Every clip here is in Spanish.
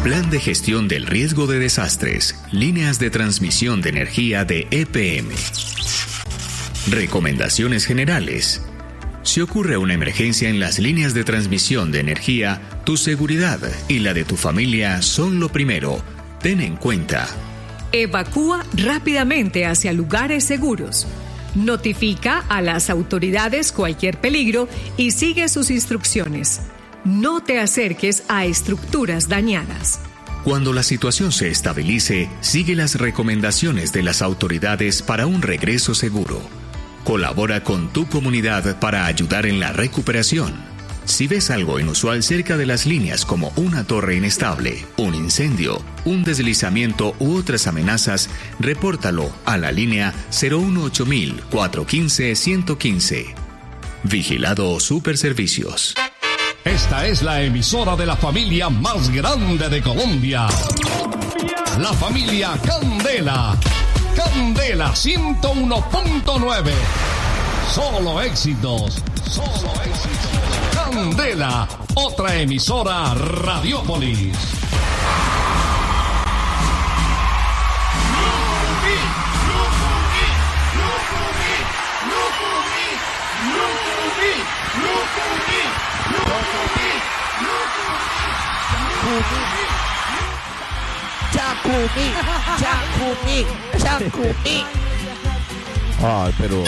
Plan de Gestión del Riesgo de Desastres, Líneas de Transmisión de Energía de EPM. Recomendaciones generales. Si ocurre una emergencia en las líneas de transmisión de energía, tu seguridad y la de tu familia son lo primero. Ten en cuenta. Evacúa rápidamente hacia lugares seguros. Notifica a las autoridades cualquier peligro y sigue sus instrucciones. No te acerques a estructuras dañadas. Cuando la situación se estabilice, sigue las recomendaciones de las autoridades para un regreso seguro. Colabora con tu comunidad para ayudar en la recuperación. Si ves algo inusual cerca de las líneas como una torre inestable, un incendio, un deslizamiento u otras amenazas, repórtalo a la línea 018-415-115. Vigilado Superservicios. Esta es la emisora de la familia más grande de Colombia. La familia Candela. Candela 101.9. Solo éxitos. Solo éxitos. Candela, otra emisora Radiópolis. Chacumí. Ay, pero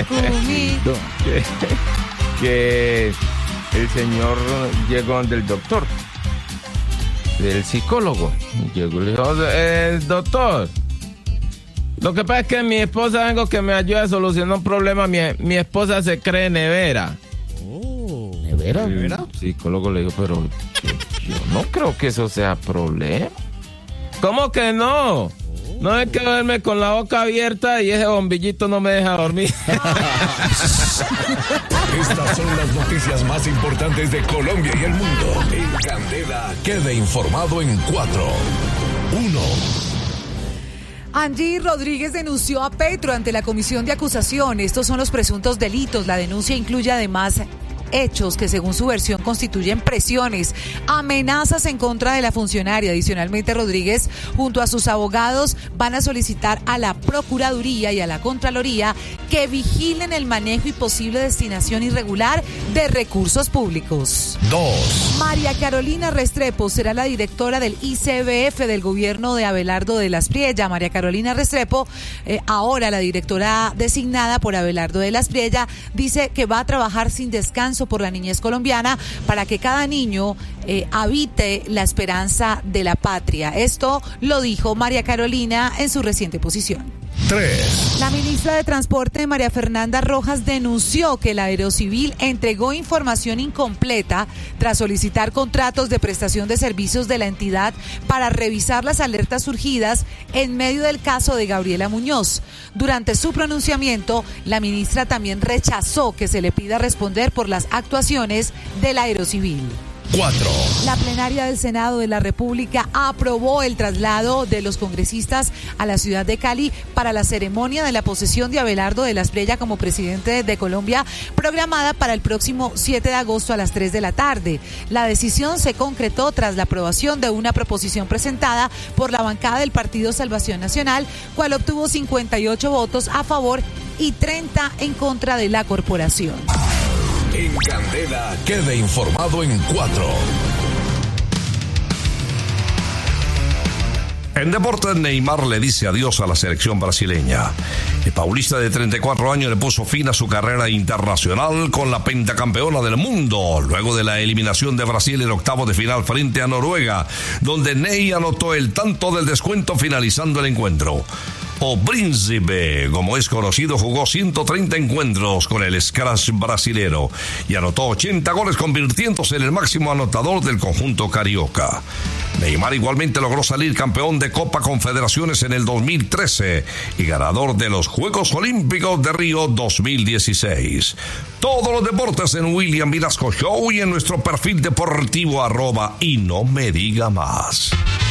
que el señor llegó donde el doctor, el psicólogo, llegó y le dijo, doctor, lo que pasa es que mi esposa vengo que me ayude a solucionar un problema. Mi esposa se cree nevera. ¿Nevera? El psicólogo le dijo, pero yo no creo que eso sea problema. ¿Cómo que no? No hay que verme con la boca abierta y ese bombillito no me deja dormir. Estas son las noticias más importantes de Colombia y el mundo. En Candela, quede informado en 4, 1. Angie Rodríguez denunció a Petro ante la comisión de acusación. Estos son los presuntos delitos. La denuncia incluye además hechos que según su versión constituyen presiones, amenazas en contra de la funcionaria. Adicionalmente, Rodríguez junto a sus abogados van a solicitar a la Procuraduría y a la Contraloría que vigilen el manejo y posible destinación irregular de recursos públicos. 2. María Carolina Restrepo será la directora del ICBF del gobierno de Abelardo de las Priella. María Carolina Restrepo, ahora la directora designada por Abelardo de las Priella, dice que va a trabajar sin descanso por la niñez colombiana para que cada niño habite la esperanza de la patria. Esto lo dijo María Carolina en su reciente posición. 3. La ministra de Transporte, María Fernanda Rojas, denunció que la Aerocivil entregó información incompleta tras solicitar contratos de prestación de servicios de la entidad para revisar las alertas surgidas en medio del caso de Gabriela Muñoz. Durante su pronunciamiento, la ministra también rechazó que se le pida responder por las actuaciones de la Aerocivil. 4. La plenaria del Senado de la República aprobó el traslado de los congresistas a la ciudad de Cali para la ceremonia de la posesión de Abelardo de las Priella como presidente de Colombia, programada para el próximo 7 de agosto a las 3 de la tarde. La decisión se concretó tras la aprobación de una proposición presentada por la bancada del Partido Salvación Nacional, cual obtuvo 58 votos a favor y 30 en contra de la corporación. En Candela, quede informado en 4. En deportes, Neymar le dice adiós a la selección brasileña. El paulista de 34 años le puso fin a su carrera internacional con la pentacampeona del mundo, luego de la eliminación de Brasil en octavos de final frente a Noruega, donde Ney anotó el tanto del descuento finalizando el encuentro. O Príncipe, como es conocido, jugó 130 encuentros con el Scratch brasilero y anotó 80 goles, convirtiéndose en el máximo anotador del conjunto carioca. Neymar igualmente logró salir campeón de Copa Confederaciones en el 2013 y ganador de los Juegos Olímpicos de Río 2016. Todos los deportes en William Vilasco Show y en nuestro perfil deportivo @y no me diga más.